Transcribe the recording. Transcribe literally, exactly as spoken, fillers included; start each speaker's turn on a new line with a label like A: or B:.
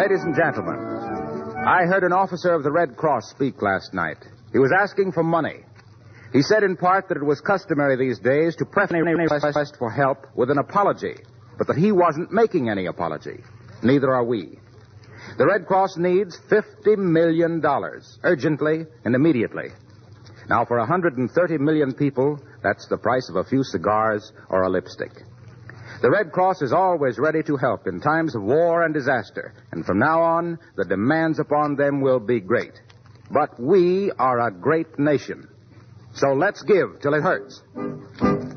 A: Ladies and gentlemen, I heard an officer of the Red Cross speak last night. He was asking for money. He said in part that it was customary these days to preface a request for help with an apology, but that he wasn't making any apology. Neither are we. The Red Cross needs fifty million dollars, urgently and immediately. Now, for one hundred thirty million people, that's the price of a few cigars or a lipstick. The Red Cross is always ready to help in times of war and disaster, and from now on, the demands upon them will be great. But we are a great nation, so let's give till it hurts.